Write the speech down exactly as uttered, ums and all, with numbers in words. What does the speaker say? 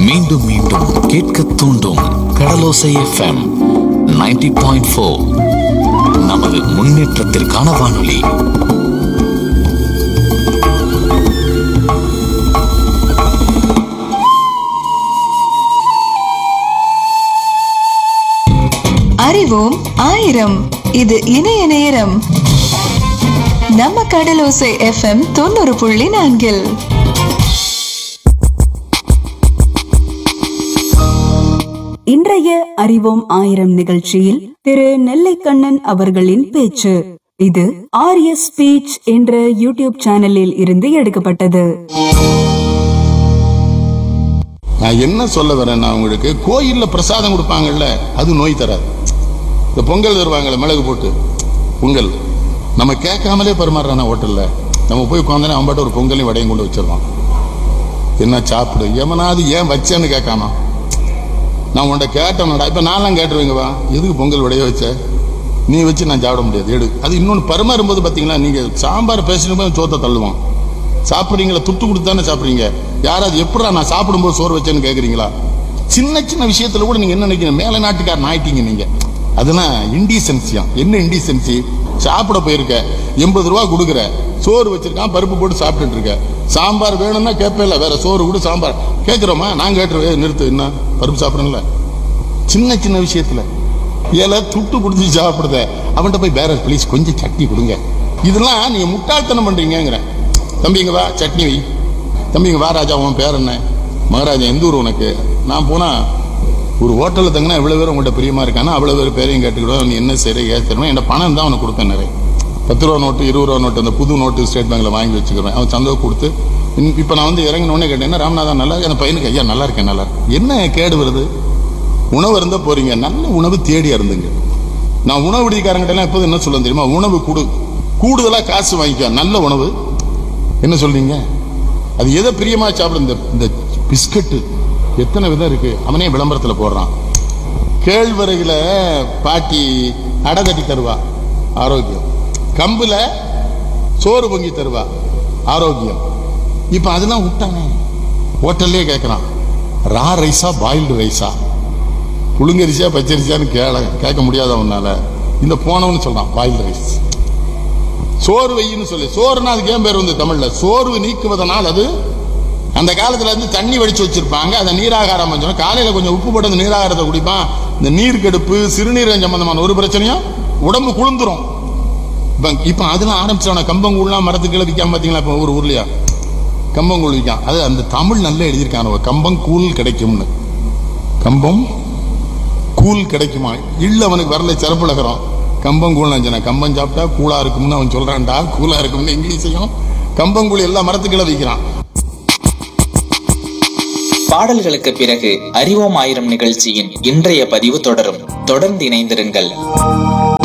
மீண்டும் மீண்டும் கேட்க தூண்டும் கடலோசை எஃப்எம் நைன்டி பாயிண்ட் ஃபோர். நமது முன்னேற்றத்திற்கான வானொலி. அறிவோம் ஆயிரம். இது இணைய நேரம். நம்ம கடலோசை எஃப்எம் தொண்ணூறு புள்ளி நான்கில் இன்றைய அறிவோம் ஆயிரம் நிகழ்ச்சியில் திரு நெல்லைக்கண்ணன் அவர்களின் பேச்சு. இது ஆர்ய ஸ்பீச் என்ற யூடியூப் சேனலில் இருந்து எடுக்கப்பட்டது. நான் என்ன சொல்ல வரேன்னா, உங்களுக்கு கோயில்ல பிரசாதம் கொடுப்பாங்கல்ல, அது நோய் தராது. இந்த பொங்கல் தருவாங்கல்ல மிளகு போட்டு பொங்கல், நம்ம கேட்காமலே பரிமாறுறானா ஹோட்டல்ல. நம்ம போய் உட்காந்தோன்னே அவன் பாட்டு ஒரு பொங்கலையும் வடையும் கொண்டு வச்சிருவான். என்ன சாப்பிடு, எவனாவது ஏன் வச்சேன்னு கேட்காமா? நான் உன்கிட்ட கேட்டேன்டா, இப்ப நான்லாம் கேட்டுருவீங்கவா, எதுக்கு பொங்கல் வடைய வச்ச, நீ வச்சு நான் சாப்பிட முடியாது எடு. அது இன்னொன்று பரிமாறும் போது பாத்தீங்களா, நீங்க சாம்பார் பேசினப்போ சோத்தை தள்ளுவான். சாப்பிட்றீங்களா, துட்டு கொடுத்து தானே சாப்பிட்றீங்க. யாராவது எப்படா நான் சாப்பிடும்போது சோறு வச்சேன்னு கேட்குறீங்களா? சின்ன சின்ன விஷயத்துல கூட நீங்க என்ன நினைக்கிறீங்க, மேல நாட்டுக்காரன் ஆயிட்டீங்க நீங்க. அதெல்லாம் இன்டீசென்சியா. என்ன இன்டீசென்சி? சாப்பிட போயிருக்க, எண்பது ரூபா கொடுக்குற, சோறு வச்சிருக்கான், பருப்பு போட்டு சாப்பிட்டுட்டு இருக்க. சாம்பார் வேணும்னா கேட்பேல, வேற சோறு கூட சாம்பார் கேட்கிறோமா? நான் கேட்டுருவேன், நிறுத்து, என்ன பருப்பு சாப்பிடணும்ல. சின்ன சின்ன விஷயத்துல ஏல துட்டு கொடுத்து சாப்பிடுத, அவன்கிட்ட போய் வேற ப்ளீஸ் கொஞ்சம் சட்னி கொடுங்க. இதெல்லாம் நீங்க முட்டாள்தனம் பண்றீங்கிற. தம்பிங்க வா சட்னி வை, தம்பிங்க வா ராஜா, உன் பேர் என்ன? மகாராஜா எந்த ஊர் உனக்கு? நான் போனா ஒரு ஹோட்டலில் தங்கினா எவ்வளவு பேர் உங்கள்கிட்ட பிரியமா இருக்கானா அவ்வளவு பேர் பேரையும் கேட்டுக்கிடுவோம். நீ என்ன செய்ய ஏற்றுறோம், என் பணம் தான் அவனுக்கு கொடுப்பேன். நிறைய பத்து ரூபா நோட்டு, இருபது ரூபா நோட்டு, அந்த புது நோட்டு ஸ்டேட் பேங்க்ல வாங்கி வச்சுக்கிறேன். அவன் சந்தோஷம் கொடுத்து இப்போ நான் வந்து இறங்கினோடனே கேட்டேன், ராமநாதன் நல்லா இருக்கு, அந்த பையனுக்கு ஐயா நல்லா இருக்கேன், நல்லா இருக்கு. என்ன கேடு வருது? உணவு இருந்தா போறீங்க, நல்ல உணவு தேடி அருந்துங்க. நான் உணவு விடுதிக்காரங்கிட்ட எப்போது என்ன சொல்ல தெரியுமா, உணவு கூடு கூடுதலா காசு வாங்கிக்க, நல்ல உணவு. என்ன சொல்றீங்க? அது எதை பிரியமா சாப்பிடு. இந்த பிஸ்கட்டு எத்தனை விதம் இருக்கு, அவனே விளம்பரத்துல போடுறான். கேழ்வரகுல பாட்டி அடை தட்டி தருவா, ஆரோக்கியம். கம்புல சோறு பொங்கி தருவா, ஆரோக்கியம். இப்ப அதெல்லாம் விட்டானே, ஹோட்டல்லே கேட்கறான், ரா ரைஸா பாயில்டு ரைஸா, புழுங்கரிசியா பச்சரிசியான்னு கேள கேட்க முடியாத அவனால. இந்த போனவன்னு சொல்றான் பாயில்டு ரைஸ். சோறு வையின்னு சொல்லி, சோறுனா அதுக்கு ஏன் பேர் வந்து தமிழ்ல? சோர்வு நீக்குவதனால். அது அந்த காலத்துல இருந்து தண்ணி வடிச்சு வச்சிருப்பாங்க, அதை நீராகாரம். காலையில கொஞ்சம் உப்பு போட்டு அந்த நீராகாரத்தை குடிப்பான். இந்த நீர்க்கெடுப்பு, சிறுநீரகம் சம்பந்தமான ஒரு பிரச்சனையும் உடம்பு குளிர்ந்துரும். இப்ப அதெல்லாம் ஆரம்பிச்சவன கம்பங்கூழ்லாம் மரத்துக்குள்ள விற்காம பாத்தீங்களா? இப்ப ஒரு ஊர்லயா கம்பங்கூழ் விற்கான். அது அந்த தமிழ் நல்லா எழுதியிருக்கான, கம்பம் கூழ் கிடைக்கும்னு. கம்பம் கூழ் கிடைக்குமா? இல்ல அவனுக்கு வரல சிறப்புலகிறோம். கம்பங்கூழ் அஞ்சனா, கம்பம் சாப்பிட்டா கூழா இருக்கும்னு அவன் சொல்றான்டா, கூழா இருக்கும்னு இங்கிலீஷையும். கம்பங்கூழ் எல்லா மரத்துக்குள்ள விற்கிறான். பாடல்களுக்கு பிறகு அறிவோம் ஆயிரம் நிகழ்ச்சியின் இன்றைய பதிவு தொடரும். தொடர்ந்து இணைந்திருங்கள்.